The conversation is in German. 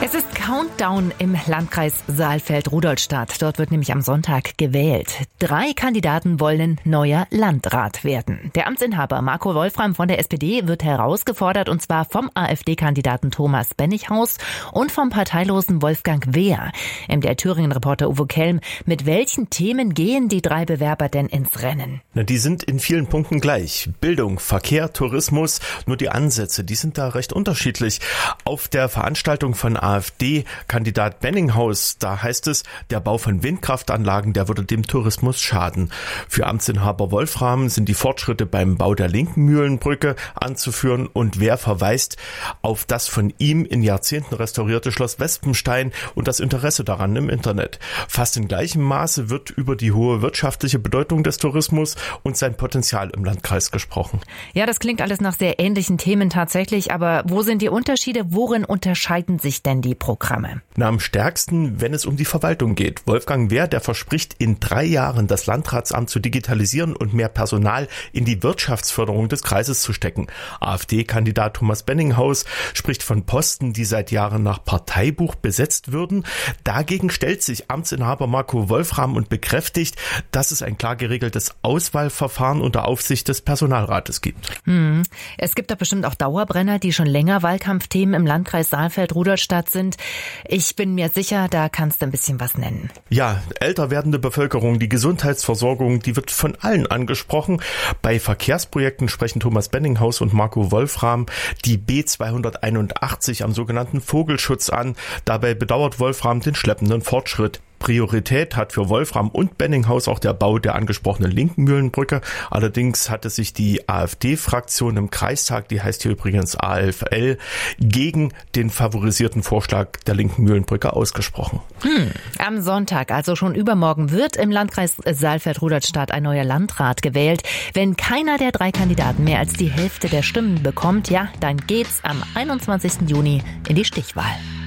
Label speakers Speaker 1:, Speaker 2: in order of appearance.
Speaker 1: Es ist Countdown im Landkreis Saalfeld-Rudolstadt. Dort wird nämlich am Sonntag gewählt. 3 Kandidaten wollen neuer Landrat werden. Der Amtsinhaber Marco Wolfram von der SPD wird herausgefordert, und zwar vom AfD-Kandidaten Thomas Bennighaus und vom parteilosen Wolfgang Wehr. Der Thüringen-Reporter Uwe Kelm: Mit welchen Themen gehen die 3 Bewerber denn ins Rennen?
Speaker 2: Die sind in vielen Punkten gleich. Bildung, Verkehr, Tourismus. Nur die Ansätze, die sind da recht unterschiedlich. Auf der Veranstaltung von AfD-Kandidat Bennighaus, da heißt es, der Bau von Windkraftanlagen, der würde dem Tourismus schaden. Für Amtsinhaber Wolfram sind die Fortschritte beim Bau der linken Mühlenbrücke anzuführen, und wer verweist auf das von ihm in Jahrzehnten restaurierte Schloss Wespenstein und das Interesse daran im Internet. Fast in gleichem Maße wird über die hohe wirtschaftliche Bedeutung des Tourismus und sein Potenzial im Landkreis gesprochen.
Speaker 1: Ja, das klingt alles nach sehr ähnlichen Themen tatsächlich, aber wo sind die Unterschiede? Worin unterscheiden sich denn die Programme?
Speaker 2: Am stärksten, wenn es um die Verwaltung geht. Wolfgang Wehr, der verspricht, in 3 Jahren das Landratsamt zu digitalisieren und mehr Personal in die Wirtschaftsförderung des Kreises zu stecken. AfD-Kandidat Thomas Bennighaus spricht von Posten, die seit Jahren nach Parteibuch besetzt würden. Dagegen stellt sich Amtsinhaber Marco Wolfram und bekräftigt, dass es ein klar geregeltes Auswahlverfahren unter Aufsicht des Personalrates gibt.
Speaker 1: Es gibt da bestimmt auch Dauerbrenner, die schon länger Wahlkampfthemen im Landkreis Saalfeld-Rudolstadt sind. Ich bin mir sicher, da kannst du ein bisschen was nennen.
Speaker 2: Ja, älter werdende Bevölkerung, die Gesundheitsversorgung, die wird von allen angesprochen. Bei Verkehrsprojekten sprechen Thomas Bennighaus und Marco Wolfram die B281 am sogenannten Vogelschutz an. Dabei bedauert Wolfram den schleppenden Fortschritt. Priorität hat für Wolfram und Bennighaus auch der Bau der angesprochenen linken Mühlenbrücke. Allerdings hatte sich die AfD-Fraktion im Kreistag, die heißt hier übrigens AFL, gegen den favorisierten Vorschlag der linken Mühlenbrücke ausgesprochen.
Speaker 1: Am Sonntag, also schon übermorgen, wird im Landkreis Saalfeld-Rudolstadt ein neuer Landrat gewählt. Wenn keiner der 3 Kandidaten mehr als die Hälfte der Stimmen bekommt, ja, dann geht's am 21. Juni in die Stichwahl.